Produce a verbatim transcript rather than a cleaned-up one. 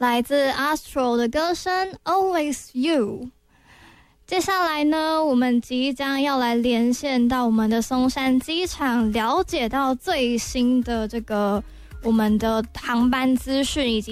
来自 Astro 的歌声 Always You。 接下来呢，我们即将要来连线到我们的松山机场，了解到最新的这个我们的航班资讯以及